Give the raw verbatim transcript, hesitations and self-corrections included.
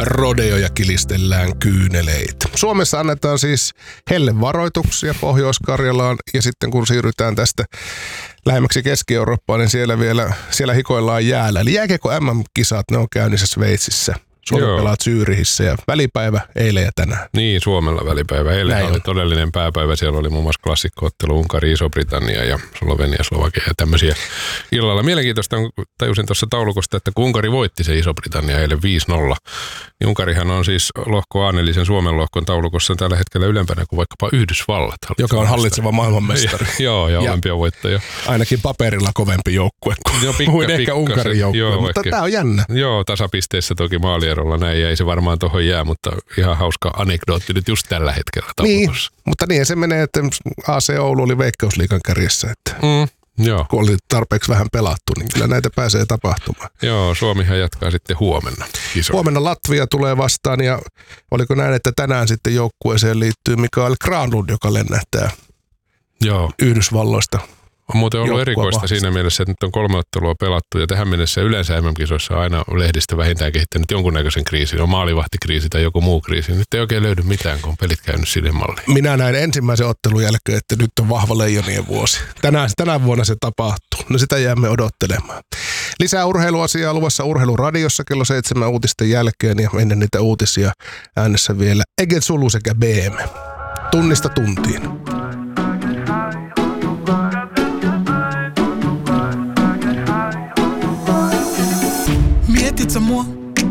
rodeoja kilistellään kyyneleitä. Suomessa annetaan siis hellevaroituksia Pohjois-Karjalaan ja sitten kun siirrytään tästä lähemmäksi Keski-Eurooppaan, niin siellä vielä siellä hikoillaan jäällä. Eli jääkiekko M M-kisat, ne on käynnissä Sveitsissä. Suomi Joo. pelaa Zyyrihissä ja välipäivä eilen ja tänään. Niin, Suomella välipäivä. Eilen Näin oli on. todellinen pääpäivä. Siellä oli muun muassa klassikkoottelu Unkari, Iso-Britannia ja Slovenia, Slovakia ja tämmöisiä illalla. Mielenkiintoista on, tajusin tuossa taulukosta, että kun Unkari voitti se Iso-Britannia eilen viisi nolla, niin Unkarihan on siis lohko A, eli sen Suomen lohkon taulukossa tällä hetkellä ylempänä kuin vaikkapa Yhdysvallat. Joka on hallitseva maailmanmestari. Joo, ja Ja- olympiavoittaja. Ainakin paperilla kovempi joukkue kuin, Joo, pikka- kuin ehkä pikkasen. Unkarin joukkue, Joo, mutta ehkä. tämä on jännä. Joo, tasapisteissä toki maalierolla näin, ei se varmaan tuohon jää, mutta ihan hauska anekdootti nyt just tällä hetkellä Niin, taulukossa. mutta niin se menee, että A C Oulu oli Veikkausliigan kärjessä, että Mm, joo. kun oli tarpeeksi vähän pelattu, niin kyllä näitä pääsee tapahtumaan. Joo, Suomihan jatkaa sitten huomenna. Iso. Huomenna Latvia tulee vastaan ja oliko näin, että tänään sitten joukkueeseen liittyy Mikael Granlund, joka lennähtää Joo. Yhdysvalloista. On muuten ollut Joukkoa erikoista vahvistaa. siinä mielessä, että nyt on kolme ottelua pelattu ja tähän mennessä yleensä M M-kisoissa on aina lehdistä vähintään kehittänyt jonkunnäköisen kriisin. On maalivahtikriisi tai joku muu kriisi. Nyt ei oikein löydy mitään, kun on pelit käynyt sille malliin. Minä näin ensimmäisen ottelun jälkeen, että nyt on vahva leijonien vuosi. Tänään, tänä vuonna se tapahtuu. No sitä jäämme odottelemaan. Lisää urheiluasiaa luvassa Urheiluradiossa kello seitsemän uutisten jälkeen ja ennen niitä uutisia äänessä vielä Eget Sulu sekä B M. Tunnista tuntiin.